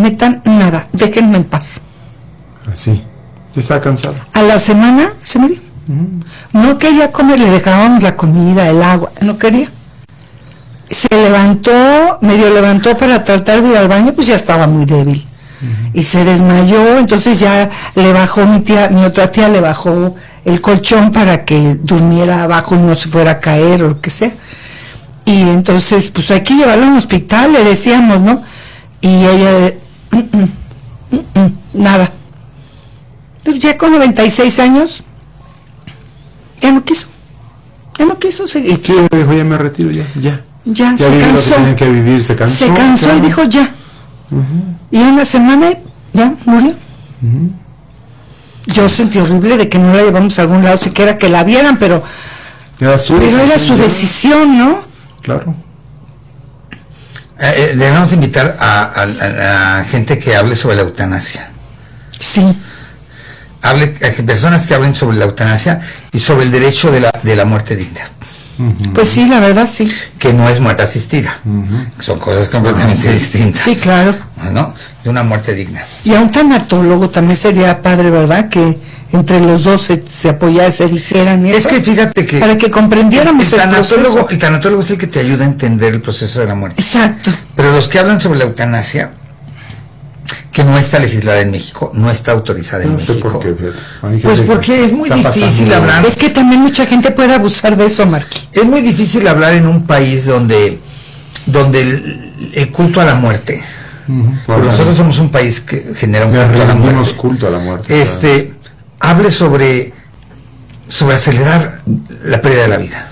metan nada, déjenme en paz. Así. Estaba cansado. A la semana se murió. No quería comer, le dejábamos la comida, el agua, no quería. Se medio levantó para tratar de ir al baño, pues ya estaba muy débil. Y se desmayó, entonces ya le bajó mi otra tía le bajó el colchón para que durmiera abajo y no se fuera a caer o lo que sea. Y entonces, pues hay que llevarlo a un hospital, le decíamos, ¿no? Y ella, nada. Entonces ya con 96 años, ya no quiso seguir. Sí, dijo, ya me retiro, ya se cansó. Tenía que vivir, se cansó. Se cansó y dijo, ya. Y en una semana, ya murió. Yo sentí horrible de que no la llevamos a algún lado, siquiera que la vieran, pero era su decisión, ¿no? Claro. Debemos invitar a gente que hable sobre la eutanasia. Sí. A personas que hablen sobre la eutanasia y sobre el derecho de la muerte digna. Pues sí, la verdad sí. Que no es muerte asistida. Son cosas completamente distintas. Sí, claro. ¿No? De una muerte digna. Y a un tanatólogo también sería padre, ¿verdad? Que entre los dos se apoyaran, se dijeran eso. Es que fíjate que... Para que comprendiéramos el proceso. El tanatólogo es el que te ayuda a entender el proceso de la muerte. Exacto. Pero los que hablan sobre la eutanasia, que no está legislada en México, no está autorizada en México. Por qué, pues porque es muy difícil hablar. Es que también mucha gente puede abusar de eso, Marqui. Es muy difícil hablar en un país donde el culto a la muerte. Porque nosotros somos un país que genera un culto a la muerte. Hable sobre acelerar la pérdida de la vida.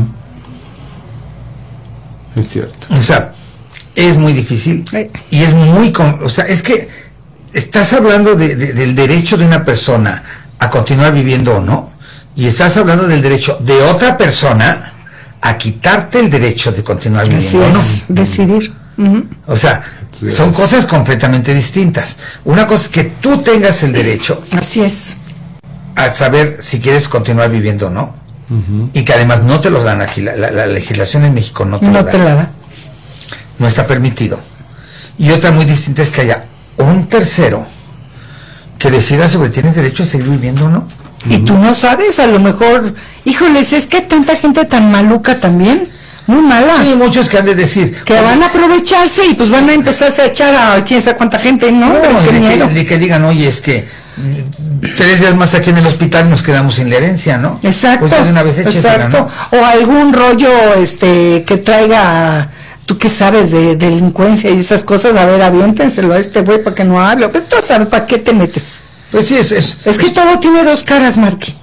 Es cierto. O sea, es muy difícil y es muy... O sea, es que estás hablando del derecho de una persona a continuar viviendo o no, y estás hablando del derecho de otra persona a quitarte el derecho de continuar viviendo o no. Decidir. O sea, son cosas completamente distintas. Una cosa es que tú tengas el derecho. Así es. A saber si quieres continuar viviendo o no. Y que además no te lo dan aquí. La legislación en México no te lo da. No está permitido. Y otra muy distinta es que haya un tercero que decida sobre tienes derecho a seguir viviendo o no. Y tú no sabes, a lo mejor, híjoles, es que tanta gente tan maluca también, muy mala. Sí, muchos que han de decir que van a aprovecharse y pues van a empezarse a echar a quién sabe cuánta gente, ¿no? De que digan, oye, es que 3 días más aquí en el hospital nos quedamos sin la herencia, ¿no? Exacto. Pues de una vez échesela, ¿no? O algún rollo que traiga, tú qué sabes de delincuencia y esas cosas, a ver, aviéntenselo a este güey para que no hable. Pero tú sabes para qué te metes. Pues sí, es que todo tiene dos caras, Marqui.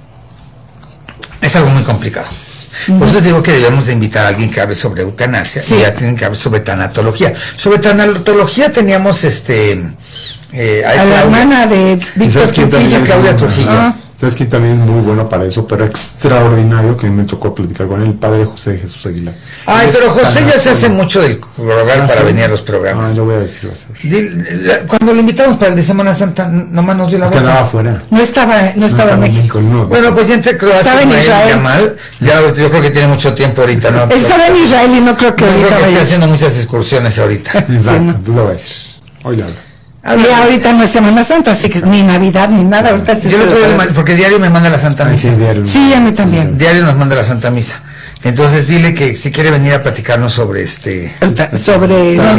Es algo muy complicado. Por eso digo que debemos de invitar a alguien que hable sobre eutanasia. Sí. Y ya tienen que hablar sobre tanatología. Sobre tanatología teníamos a la hermana de Víctor Trujillo, Claudia Trujillo. ¿Sabes quién también es muy bueno para eso, pero extraordinario, que me tocó platicar con él? El padre José Jesús Aguilar. Ay, pero José ya se hace mucho del rogar para venir a los programas. Yo voy a decir. Cuando lo invitamos para el de Semana Santa, nomás nos dio la boca. Estaba afuera. No estaba en México. Bueno, pues ya entre estaba en Israel. Yo creo que tiene mucho tiempo ahorita, ¿no? Estaba en Israel y no creo que ahorita esté haciendo muchas excursiones ahorita. Exacto, tú lo vas a decir. Oye, y ahorita no es Semana Santa, así que ni Navidad ni nada. Ahorita yo lo puedo, porque diario me manda la Santa Misa. Sí, a mí también. Diario nos manda la Santa Misa. Entonces dile que si quiere venir a platicarnos sobre sobre la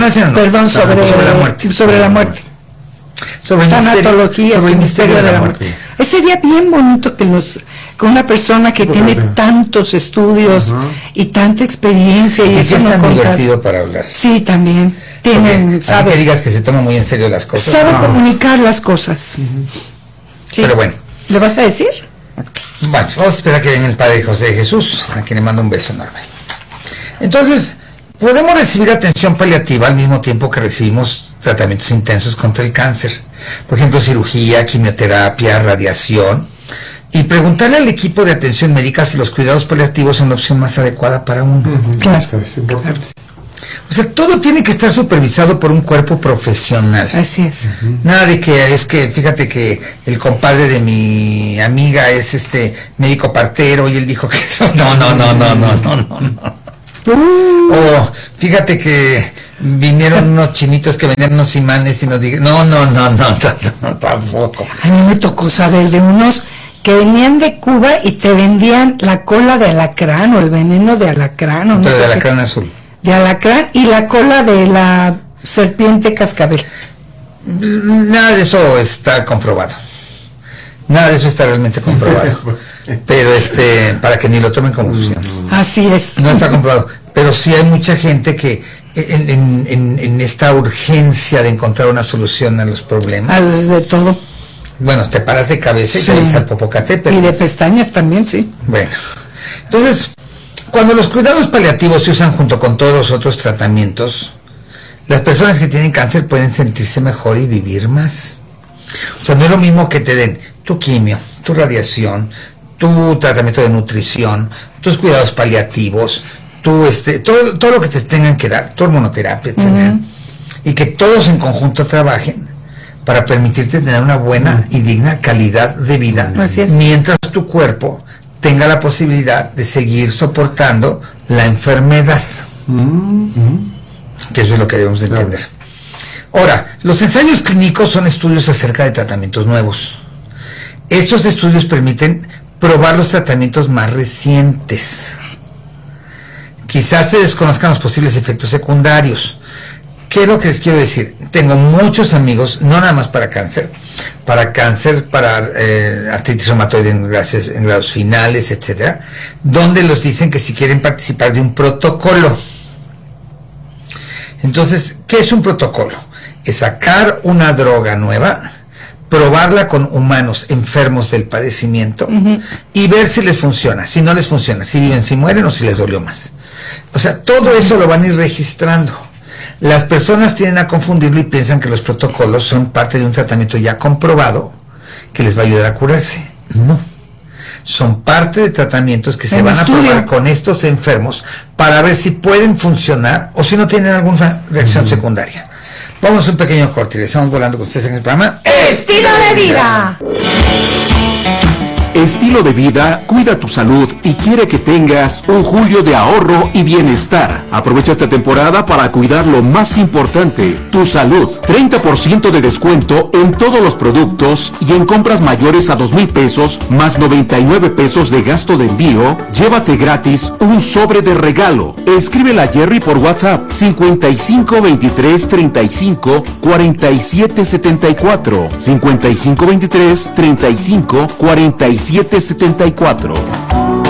muerte. Sobre la muerte. Sobre tanatología, sobre el misterio de la muerte. Sería bien bonito que con una persona que tiene tantos estudios y tanta experiencia y eso es tan divertido para hablar. Sí, también. Sabe que digas que se toma muy en serio las cosas. Sabe comunicar las cosas. Sí. Pero bueno. ¿Le vas a decir? Bueno, vamos a esperar que venga el Padre José Jesús, a quien le mando un beso enorme. Entonces, podemos recibir atención paliativa al mismo tiempo que recibimos tratamientos intensos contra el cáncer. Por ejemplo, cirugía, quimioterapia, radiación. Y preguntarle al equipo de atención médica si los cuidados paliativos son la opción más adecuada para uno. Claro. Es importante. O sea, todo tiene que estar supervisado por un cuerpo profesional. Así es. Nada de que es que, fíjate que el compadre de mi amiga es médico partero y él dijo que eso. No. O fíjate que vinieron unos chinitos que vendían unos imanes y nos dijeron, no, tampoco. A mí me tocó saber de unos que venían de Cuba y te vendían la cola de alacrán o el veneno de alacrán. O no Pero sé de qué. alacrán azul. De alacrán y la cola de la serpiente cascabel. Nada de eso está comprobado. Nada de eso está realmente comprobado. Pero para que ni lo tomen como opción. Así es. No está comprobado. Pero sí hay mucha gente que en esta urgencia de encontrar una solución a los problemas. De todo. Bueno, te paras de cabeza y Sí. te dices al Popocatépetl. Y de pestañas también, sí. Bueno, entonces, cuando los cuidados paliativos se usan junto con todos los otros tratamientos, las personas que tienen cáncer pueden sentirse mejor y vivir más. O sea, no es lo mismo que te den tu quimio, tu radiación, tu tratamiento de nutrición, tus cuidados paliativos, todo lo que te tengan que dar, tu hormonoterapia, etcétera, y que todos en conjunto trabajen para permitirte tener una buena y digna calidad de vida, Así es. mientras tu cuerpo tenga la posibilidad de seguir soportando la enfermedad. Que eso es lo que debemos de entender. Ahora, los ensayos clínicos son estudios acerca de tratamientos nuevos. Estos estudios permiten probar los tratamientos más recientes. Quizás se desconozcan los posibles efectos secundarios. ¿Qué es lo que les quiero decir? Tengo muchos amigos, no nada más para cáncer, para artritis reumatoide en grados finales, etcétera, donde los dicen que si quieren participar de un protocolo. Entonces, ¿qué es un protocolo? Es sacar una droga nueva, probarla con humanos enfermos del padecimiento y ver si les funciona. Si no les funciona, si viven, si mueren o si les dolió más. O sea, todo eso lo van a ir registrando. Las personas tienden a confundirlo y piensan que los protocolos son parte de un tratamiento ya comprobado que les va a ayudar a curarse. No. Son parte de tratamientos que se van a probar con estos enfermos para ver si pueden funcionar o si no tienen alguna reacción secundaria. Vamos a un pequeño corte y estamos volando con ustedes en el programa ¡Estilo de vida! Estilo de vida cuida tu salud y quiere que tengas un julio de ahorro y bienestar. Aprovecha esta temporada para cuidar lo más importante, tu salud. 30% de descuento en todos los productos y en compras mayores a 2,000 pesos más 99 pesos de gasto de envío. Llévate gratis un sobre de regalo. Escríbele a Jerry por WhatsApp 55 23 35 47 74 55 23 35 47 74.